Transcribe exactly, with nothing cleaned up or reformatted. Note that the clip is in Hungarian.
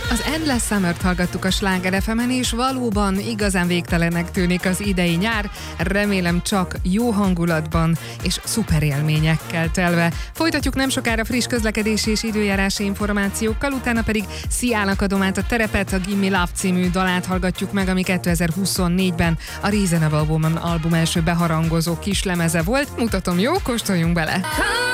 Az Endless Summer-t hallgattuk a Sláger ef emen, és valóban igazán végtelennek tűnik az idei nyár, remélem csak jó hangulatban és szuper élményekkel telve. Folytatjuk nem sokára friss közlekedési és időjárási információkkal, utána pedig Sziának adom át a terepet, a Gimme Love című dalát hallgatjuk meg, ami kétezer-huszonnégyben a Reasonable Woman album első beharangozó kislemeze volt. Mutatom, jó? Kóstoljunk bele!